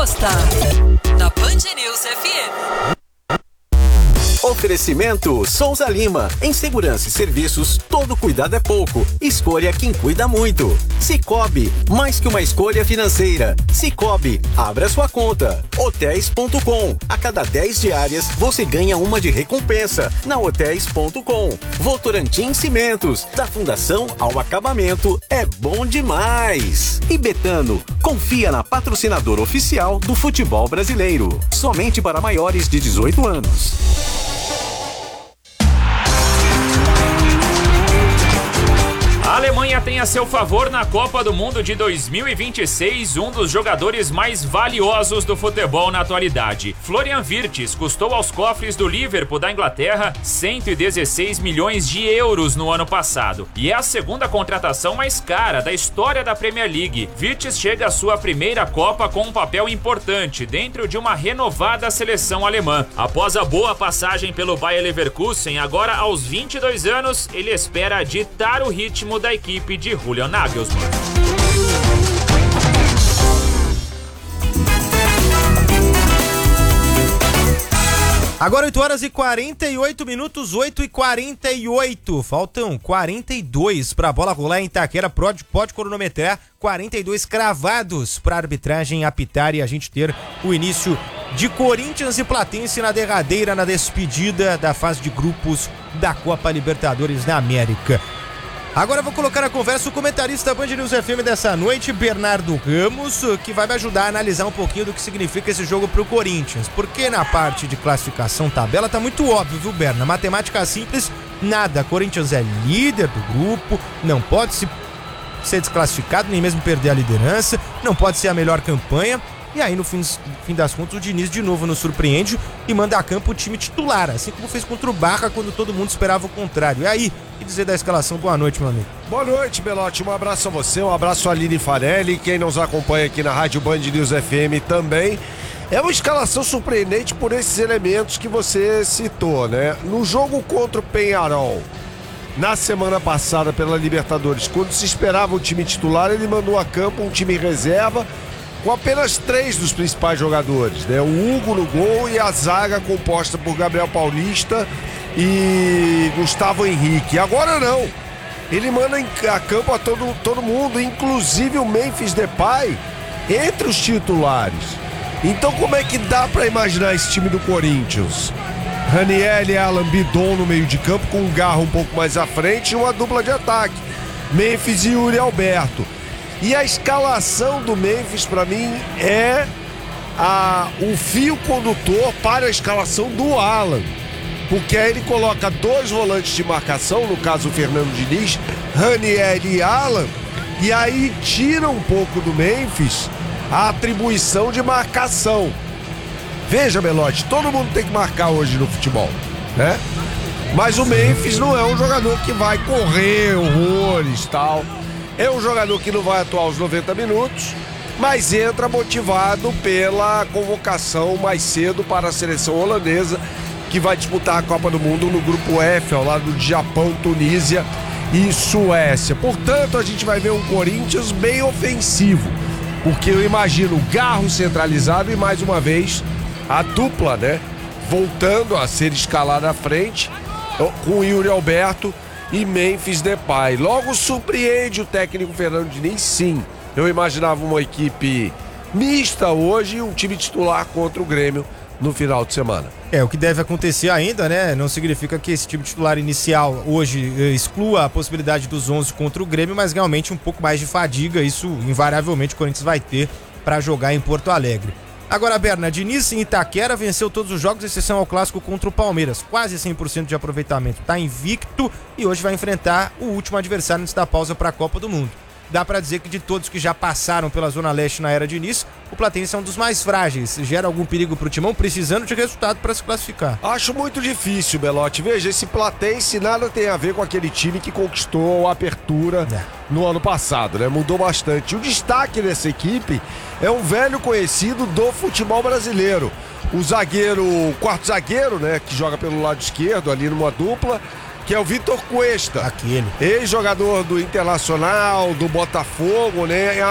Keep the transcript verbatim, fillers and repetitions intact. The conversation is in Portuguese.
gosta. Na Band News F M. Oferecimento Souza Lima. Em segurança e serviços, todo cuidado é pouco. Escolha quem cuida muito. Cicobi, mais que uma escolha financeira. Cicobi, abra sua conta. Hotéis ponto com. A cada dez diárias, você ganha uma de recompensa. Na Hotéis ponto com. Votorantim Cimentos. Da fundação ao acabamento, é bom demais. E Betano, confia na patrocinadora oficial do futebol brasileiro. Somente para maiores de dezoito anos. A Alemanha tem a seu favor na Copa do Mundo de dois mil e vinte e seis um dos jogadores mais valiosos do futebol na atualidade. Florian Wirtz custou aos cofres do Liverpool da Inglaterra cento e dezesseis milhões de euros no ano passado. E é a segunda contratação mais cara da história da Premier League. Wirtz chega à sua primeira Copa com um papel importante dentro de uma renovada seleção alemã. Após a boa passagem pelo Bayer Leverkusen, agora aos vinte e dois anos, ele espera ditar o ritmo da equipe de Julian Nagelsmann. Agora oito horas e quarenta e oito minutos, oito e quarenta e oito. Faltam quarenta e dois para a bola rolar em Itaquera. Pode, pode cronometrar. quarenta e dois cravados para a arbitragem apitar e a gente ter o início de Corinthians e Platense na derradeira, na despedida da fase de grupos da Copa Libertadores da América. Agora eu vou colocar a conversa o comentarista da Band News F M dessa noite, Bernardo Ramos, que vai me ajudar a analisar um pouquinho do que significa esse jogo pro Corinthians. Porque na parte de classificação, tabela, tá muito óbvio, viu, Berna? Matemática simples, nada. Corinthians é líder do grupo, não pode se ser desclassificado, nem mesmo perder a liderança, não pode ser a melhor campanha. E aí, no fim, fim das contas, o Diniz de novo nos surpreende e manda a campo o time titular, assim como fez contra o Barra quando todo mundo esperava o contrário. E aí, o que dizer da escalação? Boa noite, meu amigo. Boa noite, Belotti. Um abraço a você, um abraço a Aline Farelli, quem nos acompanha aqui na Rádio Band News F M também. É uma escalação surpreendente por esses elementos que você citou, né? No jogo contra o Peñarol, na semana passada pela Libertadores, quando se esperava o time titular, ele mandou a campo um time reserva com apenas três dos principais jogadores, né? O Hugo no gol e a zaga composta por Gabriel Paulista e Gustavo Henrique. Agora não, ele manda a campo a todo, todo mundo, inclusive o Memphis Depay entre os titulares. Então como é que dá pra imaginar esse time do Corinthians? Raniel e Alan Bidon no meio de campo, com um Garro um pouco mais à frente e uma dupla de ataque, Memphis e Yuri Alberto. E a escalação do Memphis, para mim, é a, o fio condutor para a escalação do Alan. Porque aí ele coloca dois volantes de marcação, no caso o Fernando Diniz, Raniel e Alan, e aí tira um pouco do Memphis a atribuição de marcação. Veja, Belotti, todo mundo tem que marcar hoje no futebol, né? Mas o Memphis não é um jogador que vai correr horrores e tal. É um jogador que não vai atuar os noventa minutos, mas entra motivado pela convocação mais cedo para a seleção holandesa, que vai disputar a Copa do Mundo no grupo F, ao lado de Japão, Tunísia e Suécia. Portanto, a gente vai ver um Corinthians bem ofensivo, porque eu imagino Garro centralizado e, mais uma vez, a dupla, né, voltando a ser escalada à frente, com Yuri Alberto e Memphis Depay. Logo surpreende o técnico Fernando Diniz, sim. Eu imaginava uma equipe mista hoje e um time titular contra o Grêmio no final de semana. É, o que deve acontecer ainda, né? Não significa que esse time titular inicial hoje eh, exclua a possibilidade dos onze contra o Grêmio, mas realmente um pouco mais de fadiga, isso invariavelmente o Corinthians vai ter para jogar em Porto Alegre. Agora, Berna, Diniz em Itaquera venceu todos os jogos, exceção ao clássico contra o Palmeiras. Quase cem por cento de aproveitamento. Tá invicto e hoje vai enfrentar o último adversário antes da pausa para a Copa do Mundo. Dá pra dizer que de todos que já passaram pela Zona Leste na era Diniz, o Platense é um dos mais frágeis. Gera algum perigo pro Timão, precisando de resultado para se classificar? Acho muito difícil, Belotti. Veja, esse Platense nada tem a ver com aquele time que conquistou a apertura é. no ano passado, né? Mudou bastante. O destaque dessa equipe é um velho conhecido do futebol brasileiro. O zagueiro, o quarto zagueiro, né? Que joga pelo lado esquerdo, ali numa dupla, que é o Vitor Cuesta. Aquele. Ex-jogador do Internacional, do Botafogo, né?